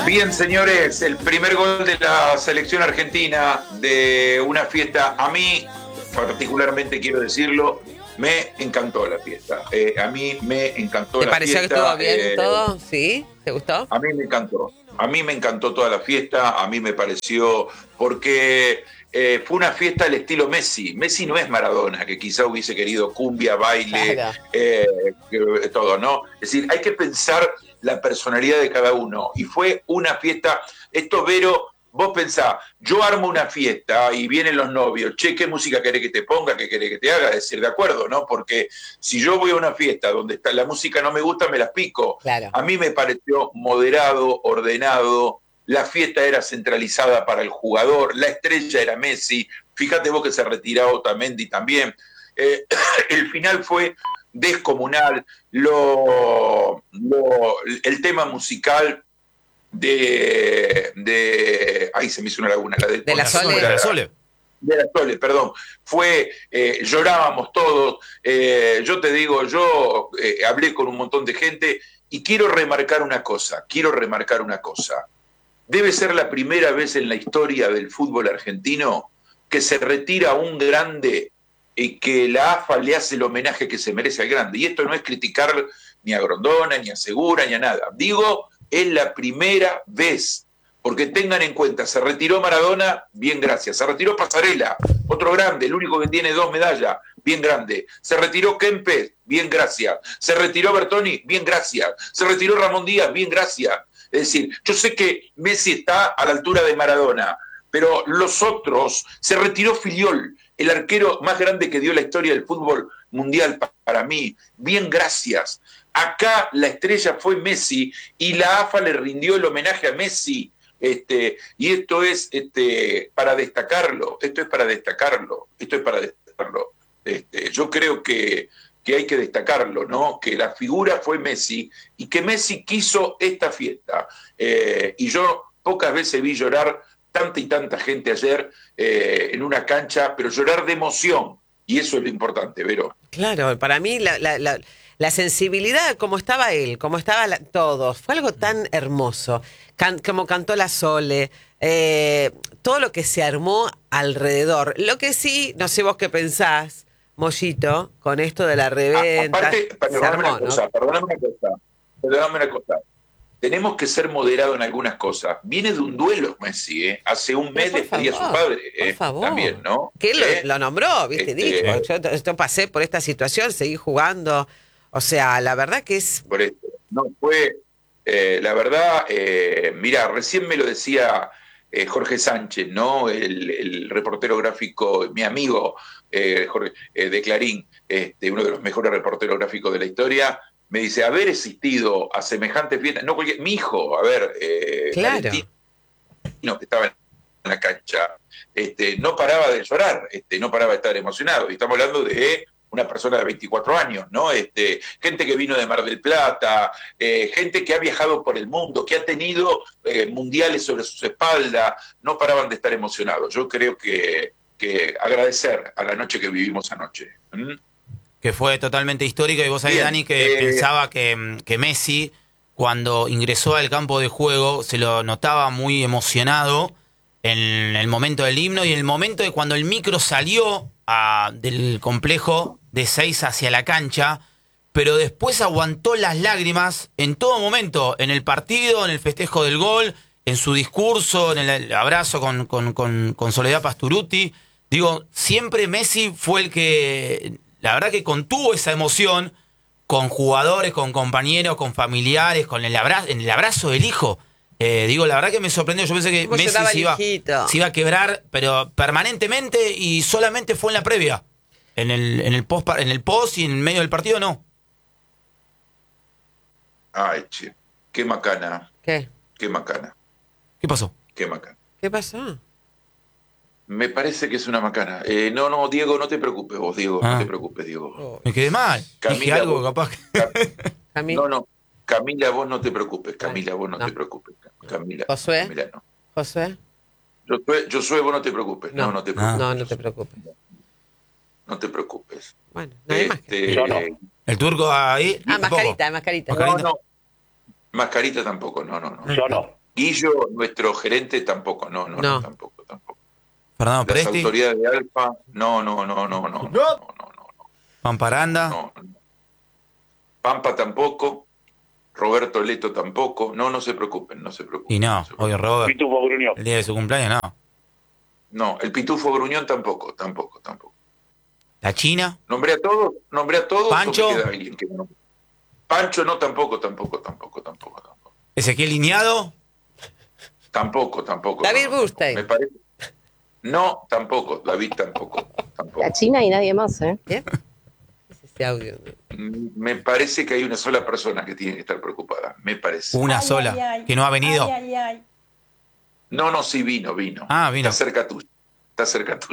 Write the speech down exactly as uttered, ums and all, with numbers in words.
Bien, señores, el primer gol de la selección argentina de una fiesta, a mí particularmente quiero decirlo, me encantó la fiesta. Eh, a mí me encantó la fiesta. ¿Te pareció que estuvo bien eh, todo? ¿Sí? ¿Te gustó? A mí me encantó. A mí me encantó toda la fiesta, a mí me pareció, porque eh, fue una fiesta al estilo Messi. Messi no es Maradona, que quizá hubiese querido cumbia, baile, Claro. eh, todo, ¿no? Es decir, hay que pensar la personalidad de cada uno. Y fue una fiesta, esto, Vero, vos pensás, yo armo una fiesta y vienen los novios, che, ¿qué música querés que te ponga? ¿Qué querés que te haga? Decir, de acuerdo, ¿no? Porque si yo voy a una fiesta donde está, la música no me gusta, me las pico. Claro. A mí me pareció moderado, ordenado, la fiesta era centralizada para el jugador, la estrella era Messi, fíjate vos que se retiró Otamendi también. Eh, el final fue descomunal, lo, lo, el tema musical de, de... Ahí se me hizo una laguna. La del, de la Sole. De la Sole. De la Sole, perdón. Fue, eh, llorábamos todos. Eh, yo te digo, yo eh, hablé con un montón de gente y quiero remarcar una cosa, quiero remarcar una cosa. Debe ser la primera vez en la historia del fútbol argentino que se retira un grande y que la A F A le hace el homenaje que se merece al grande. Y esto no es criticar ni a Grondona, ni a Segura, ni a nada. Digo, es la primera vez, porque tengan en cuenta, se retiró Maradona, bien gracias, se retiró Pasarela, otro grande, el único que tiene dos medallas, bien grande, se retiró Kempes, bien gracias, se retiró Bertoni, bien gracias, se retiró Ramón Díaz, bien gracias. Es decir, yo sé que Messi está a la altura de Maradona, pero los otros, se retiró Filiol, el arquero más grande que dio la historia del fútbol mundial para mí, bien gracias. Acá la estrella fue Messi y la A F A le rindió el homenaje a Messi. Este, y esto es este, para destacarlo, esto es para destacarlo, esto es para destacarlo. Este, yo creo que, que hay que destacarlo, ¿no? Que la figura fue Messi y que Messi quiso esta fiesta. Eh, y yo pocas veces vi llorar tanta y tanta gente ayer eh, en una cancha, pero llorar de emoción. Y eso es lo importante, Vero. Claro, para mí la, la, la, la sensibilidad, como estaba él, como estaba la, todos, fue algo tan hermoso. Can, como cantó la Sole, eh, todo lo que se armó alrededor. Lo que sí, no sé vos qué pensás, Mollito, con esto de la reventa. Aparte, perdóname armó, una cosa, ¿no? perdóname una cosa, perdóname una cosa. Tenemos que ser moderados en algunas cosas. Viene de un duelo Messi, ¿eh? Hace un mes despedía a su padre, ¿eh? Por favor. También, ¿no? Que él ¿Eh? lo, lo nombró, viste, Este, dijo, yo, yo pasé por esta situación, seguí jugando. O sea, la verdad que es... Por esto. No, fue, eh, la verdad, eh, mirá, recién me lo decía eh, Jorge Sánchez, ¿no? El, el reportero gráfico, mi amigo eh, Jorge, eh, de Clarín, este, uno de los mejores reporteros gráficos de la historia. Me dice, haber existido a semejante fiesta, no cualquier, mi hijo, a ver, eh, Claro. Valentino, que estaba en la cancha, este, no paraba de llorar, este, no paraba de estar emocionado. Y estamos hablando de una persona de veinticuatro años, ¿no? Este, gente que vino de Mar del Plata, eh, gente que ha viajado por el mundo, que ha tenido eh, mundiales sobre sus espaldas, no paraban de estar emocionados. Yo creo que, que agradecer a la noche que vivimos anoche. ¿Mm? Que fue totalmente histórico, y vos sabés, Bien, Dani, que eh, pensaba que, que Messi, cuando ingresó al campo de juego, se lo notaba muy emocionado en el momento del himno y en el momento de cuando el micro salió a, del complejo de seis hacia la cancha, pero después aguantó las lágrimas en todo momento, en el partido, en el festejo del gol, en su discurso, en el abrazo con, con, con, con Soledad Pastorutti. Digo, siempre Messi fue el que... La verdad que contuvo esa emoción con jugadores, con compañeros, con familiares, con el abrazo, en el abrazo del hijo. Eh, digo, la verdad que me sorprendió. Yo pensé que ¿Cómo Messi lloraba se el iba, hijito? se iba a quebrar, pero permanentemente, y solamente fue en la previa. En el, en el post, en el post y en medio del partido no. Ay, che, qué macana, ¿Qué? qué macana, ¿Qué pasó? qué macana. ¿Qué pasó? Me parece que es una macana. Eh, no, no, Diego, no te preocupes vos, Diego, Ah. no te preocupes, Diego. Oh, Me quedé mal. Dije Camila, algo vos- capaz que... Cami- No, no, Camila, vos no te preocupes, Camila, vos no, No. te preocupes. Camila, Josué. Camila, no. Josué, Yo soy, yo soy, vos no te preocupes. No, No. no te Ah. preocupes. no, no te preocupes. No te preocupes. Bueno, no hay más que... Este, Yo no. El turco ahí... Ah, tampoco. mascarita, mascarita. No, no. Mascarita tampoco, no, no, no. Yo no. Guillo, nuestro gerente, tampoco, no, no, no, No. tampoco, tampoco. Fernando Las Presti, autoridades de Alfa, no, no, no, no, no, no, no, no, no, no, Pamparanda. no, no. Pampa tampoco, Roberto Leto tampoco, no, no se preocupen, no se preocupen. Y no, no se preocupen. obvio, Robert. Pitufo Gruñón. El día de su cumpleaños, no. No, el Pitufo Gruñón tampoco, tampoco, tampoco. La China. ¿Nombré a todos? ¿Nombré a todos? Pancho. ¿O me queda alguien que no? Pancho no, tampoco, tampoco, tampoco, tampoco, tampoco. Ezequiel Lineado. Tampoco, tampoco. David no, no, Bustein. Me parece. No, tampoco, David tampoco, tampoco. La China y nadie más, ¿eh? ¿Bien? ¿Qué es ese audio? Me parece que hay una sola persona que tiene que estar preocupada, me parece. Una Ay, sola. ay, ay. Que no ha venido. Ay, ay, ay. No, no, sí vino, vino. Ah, vino. Está cerca tuyo, está cerca tuyo.